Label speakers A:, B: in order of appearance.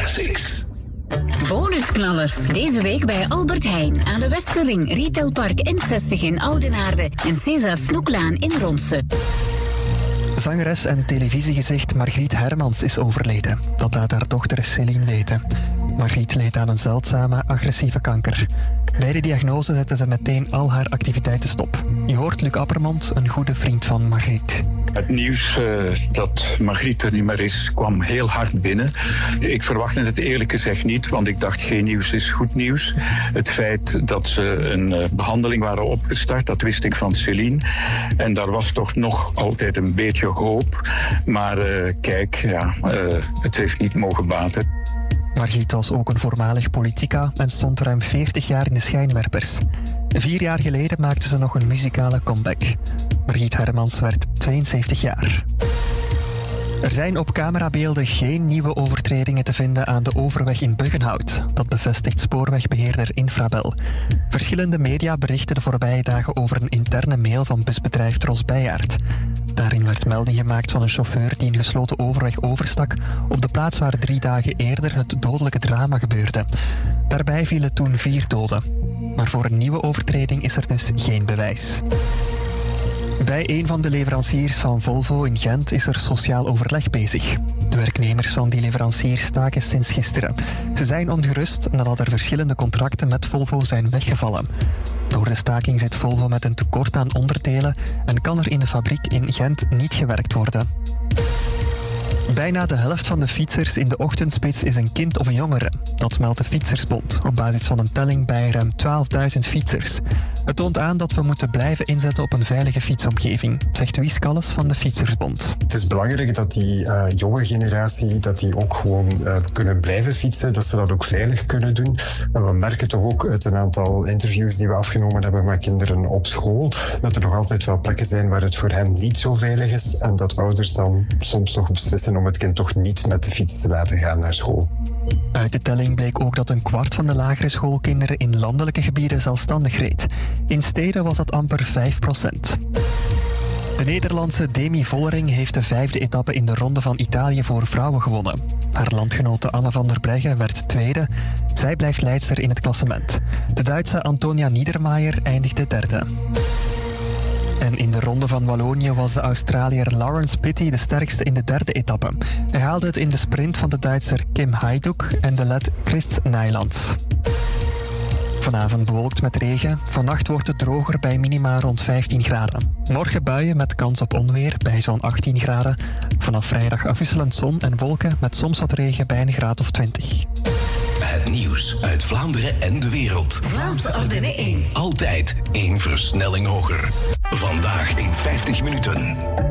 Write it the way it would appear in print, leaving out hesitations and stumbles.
A: Classics.
B: Bonusknallers. Deze week bij Albert Heijn aan de Westerring, Retailpark N60 in Oudenaarde en César Snoeklaan in Ronse.
C: Zangeres en televisiegezicht Margriet Hermans is overleden. Dat laat haar dochter Céline weten. Margriet leed aan een zeldzame, agressieve kanker. Bij de diagnose zette ze meteen al haar activiteiten stop. Je hoort Luc Appermond, een goede vriend van Margriet.
D: Het nieuws dat Margriet er niet meer is, kwam heel hard binnen. Ik verwachtte het eerlijk gezegd niet, want ik dacht geen nieuws is goed nieuws. Het feit dat ze een behandeling waren opgestart, dat wist ik van Céline. En daar was toch nog altijd een beetje hoop. Maar het heeft niet mogen baten.
C: Margriet was ook een voormalig politica en stond ruim 40 jaar in de schijnwerpers. 4 jaar geleden maakte ze nog een muzikale comeback. Margriet Hermans werd 72 jaar. Er zijn op camerabeelden geen nieuwe overtredingen te vinden aan de Overweg in Buggenhout. Dat bevestigt spoorwegbeheerder Infrabel. Verschillende media berichten de voorbije dagen over een interne mail van busbedrijf Tros Bijaard. Daarin werd melding gemaakt van een chauffeur die een gesloten overweg overstak op de plaats waar 3 dagen eerder het dodelijke drama gebeurde. Daarbij vielen toen 4 doden. Maar voor een nieuwe overtreding is er dus geen bewijs. Bij een van de leveranciers van Volvo in Gent is er sociaal overleg bezig. De werknemers van die leverancier staken sinds gisteren. Ze zijn ongerust nadat er verschillende contracten met Volvo zijn weggevallen. Door de staking zit Volvo met een tekort aan onderdelen en kan er in de fabriek in Gent niet gewerkt worden. Bijna de helft van de fietsers in de ochtendspits is een kind of een jongere. Dat meldt de Fietsersbond op basis van een telling bij ruim 12.000 fietsers. Het toont aan dat we moeten blijven inzetten op een veilige fietsomgeving, zegt Wies Kalles van de Fietsersbond.
E: Het is belangrijk dat die jonge generatie dat die ook gewoon kunnen blijven fietsen, dat ze dat ook veilig kunnen doen. En we merken toch ook uit een aantal interviews die we afgenomen hebben met kinderen op school, dat er nog altijd wel plekken zijn waar het voor hen niet zo veilig is en dat ouders dan soms toch beslissen om het kind toch niet met de fiets te laten gaan naar school.
C: Uit de telling bleek ook dat 1/4 van de lagere schoolkinderen in landelijke gebieden zelfstandig reed. In steden was dat amper 5%. De Nederlandse Demi Vollering heeft de 5e etappe in de Ronde van Italië voor vrouwen gewonnen. Haar landgenote Anne van der Breggen werd 2e. Zij blijft leidster in het klassement. De Duitse Antonia Niedermayer eindigde 3e. En in de Ronde van Wallonië was de Australiër Lawrence Pitty de sterkste in de 3e etappe. Hij haalde het in de sprint van de Duitser Kim Hajduk en de Let Christ Nijland. Vanavond bewolkt met regen. Vannacht wordt het droger bij minima rond 15 graden. Morgen buien met kans op onweer bij zo'n 18 graden. Vanaf vrijdag afwisselend zon en wolken met soms wat regen bij een graad of 20.
A: Het nieuws uit Vlaanderen en de wereld.
B: Vlaamse Ardenne 1.
A: Altijd 1 versnelling hoger. Vandaag in 50 minuten.